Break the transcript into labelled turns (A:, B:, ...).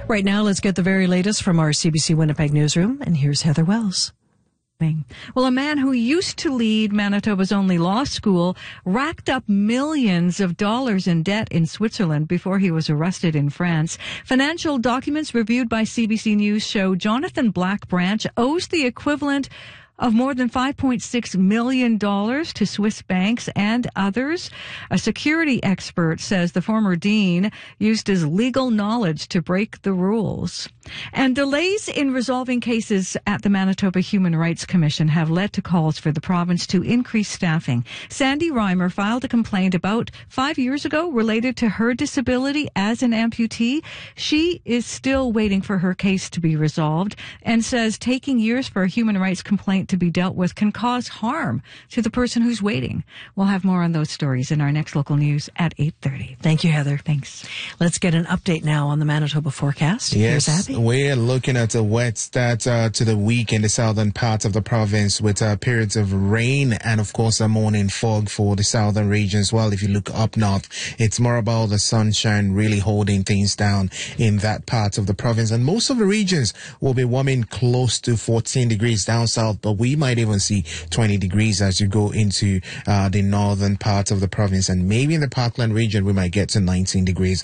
A: Right now, let's get the very latest from our CBC Winnipeg newsroom, and here's Heather Wells.
B: Well, a man who used to lead Manitoba's only law school racked up millions of dollars in debt in Switzerland before he was arrested in France. Financial documents reviewed by CBC News show Jonathan Blackbranch owes the equivalent of more than $5.6 million to Swiss banks and others. A security expert says the former dean used his legal knowledge to break the rules. And delays in resolving cases at the Manitoba Human Rights Commission have led to calls for the province to increase staffing. Sandy Reimer filed a complaint about 5 years ago related to her disability as an amputee. She is still waiting for her case to be resolved and says taking years for a human rights complaint to be dealt with can cause harm to the person who's waiting. We'll have more on those stories in our next local news at 8:30.
A: Thank you, Heather.
B: Thanks.
A: Let's get an update now on the Manitoba forecast.
C: Yes,
A: Here's Abby.
C: we're looking at a wet start to the week in the southern part of the province with periods of rain and, of course, a morning fog for the southern regions. Well, if you look up north, it's more about the sunshine really holding things down in that part of the province. And most of the regions will be warming close to 14 degrees down south, but we might even see 20 degrees as you go into the northern part of the province. And maybe in the Parkland region, we might get to 19 degrees.